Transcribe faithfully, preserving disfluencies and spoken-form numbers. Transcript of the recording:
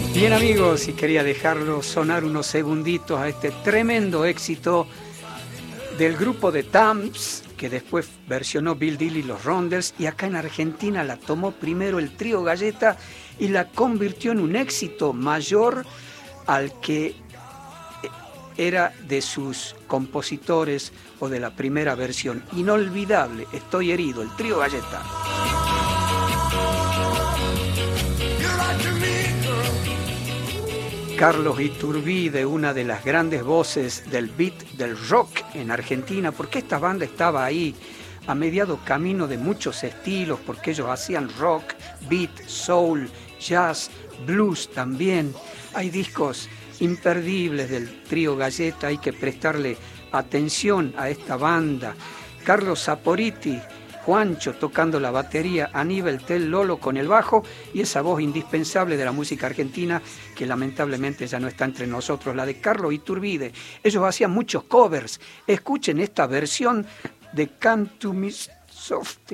Bien amigos, y quería dejarlo sonar unos segunditos a este tremendo éxito del grupo de Tams, que después versionó Bill Deal y los Rondells, y acá en Argentina la tomó primero el Trío Galleta y la convirtió en un éxito mayor al que era de sus compositores o de la primera versión. Inolvidable, Estoy herido, el Trío Galleta. Carlos Iturbide, una de las grandes voces del beat del rock en Argentina, porque esta banda estaba ahí a mediado camino de muchos estilos, porque ellos hacían rock, beat, soul, jazz, blues también. Hay discos imperdibles del Trío Galleta, hay que prestarle atención a esta banda. Carlos Saporiti, Juancho tocando la batería, Aníbal Tel Lolo con el bajo y esa voz indispensable de la música argentina que lamentablemente ya no está entre nosotros, la de Carlos Iturbide. Ellos hacían muchos covers. Escuchen esta versión de Come to Me Softly.